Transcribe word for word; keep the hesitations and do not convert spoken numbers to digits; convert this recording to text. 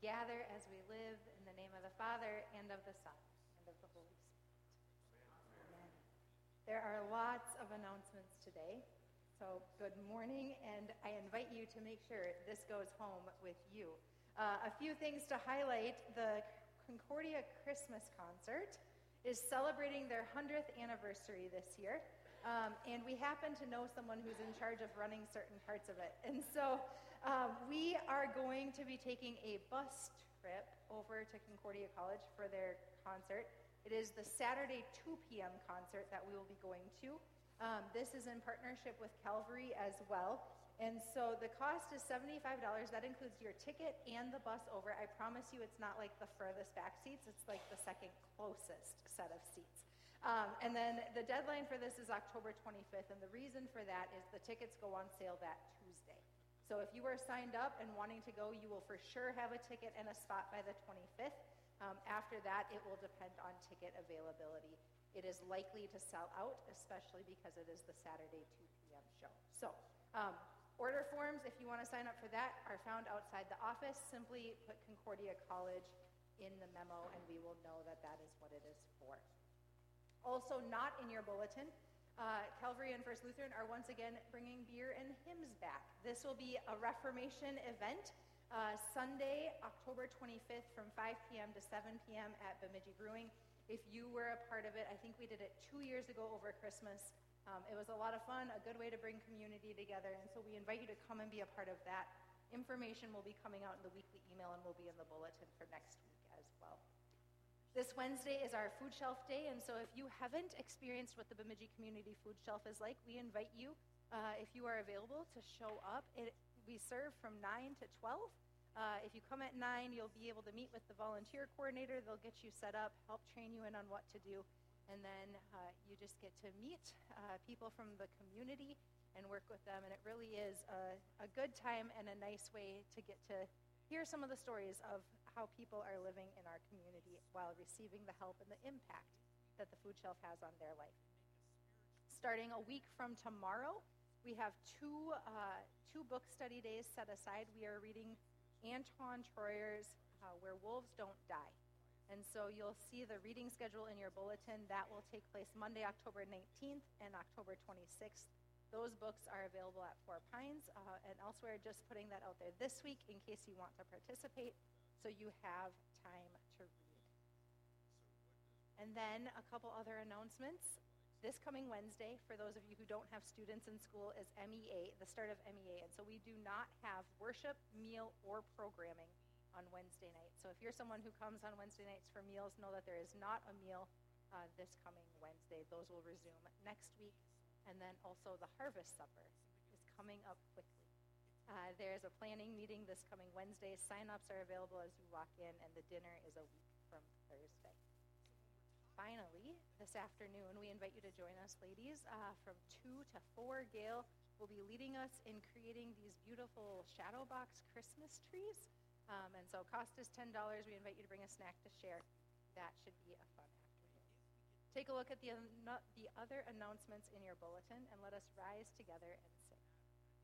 gather as we live in the name of the Father, and of the Son, and of the Holy Spirit. Amen. There are lots of announcements today, so good morning, and I invite you to make sure this goes home with you. Uh, a few things to highlight. The Concordia Christmas Concert is celebrating their one hundredth anniversary this year. Um, and we happen to know someone who's in charge of running certain parts of it. And so um, we are going to be taking a bus trip over to Concordia College for their concert. It is the Saturday two p.m. concert that we will be going to. Um, this is in partnership with Calvary as well. And so the cost is seventy-five dollars. That includes your ticket and the bus over. I promise you it's not like the furthest back seats. It's like the second closest set of seats. Um, and then the deadline for this is October twenty-fifth, and the reason for that is the tickets go on sale that Tuesday. So if you are signed up and wanting to go, you will for sure have a ticket and a spot by the twenty-fifth. Um, after that, it will depend on ticket availability. It is likely to sell out, especially because it is the Saturday two p.m. show. So um, order forms, if you want to sign up for that, are found outside the office. Simply put Concordia College in the memo, and we will know that that is what it is for. Also not in your bulletin, uh, Calvary and First Lutheran are once again bringing beer and hymns back. This will be a Reformation event, uh, Sunday, October twenty-fifth from five p.m. to seven p.m. at Bemidji Brewing. If you were a part of it, I think we did it two years ago over Christmas. Um, it was a lot of fun, a good way to bring community together, and so we invite you to come and be a part of that. Information will be coming out in the weekly email and will be in the bulletin for next week as well. This Wednesday is our food shelf day, and so if you haven't experienced what the Bemidji Community Food Shelf is like, we invite you, uh, if you are available, to show up. It, we serve from nine to twelve. Uh, if you come at nine, you'll be able to meet with the volunteer coordinator. They'll get you set up, help train you in on what to do, and then uh, you just get to meet uh, people from the community and work with them, and it really is a, a good time and a nice way to get to hear some of the stories of how people are living in our community while receiving the help and the impact that the food shelf has on their life. Starting a week from tomorrow, we have two uh, two book study days set aside. We are reading Anton Troyer's uh, Where Wolves Don't Die. And so you'll see the reading schedule in your bulletin. That will take place Monday, October nineteenth and October twenty-sixth. Those books are available at Four Pines uh, and elsewhere. Just putting that out there this week in case you want to participate, so you have time to read. And then a couple other announcements. This coming Wednesday, for those of you who don't have students in school, is M E A, the start of M E A. And so we do not have worship, meal, or programming on Wednesday night. So if you're someone who comes on Wednesday nights for meals, know that there is not a meal uh, this coming Wednesday. Those will resume next week. And then also the Harvest Supper is coming up quickly. Uh, there's a planning meeting this coming Wednesday. Sign-ups are available as you walk in, and the dinner is a week from Thursday. Finally, this afternoon, we invite you to join us, ladies, uh, from two to four. Gail will be leading us in creating these beautiful shadow box Christmas trees. Um, and so cost is ten dollars. We invite you to bring a snack to share. That should be a fun afternoon. Take a look at the, the other announcements in your bulletin, and let us rise together and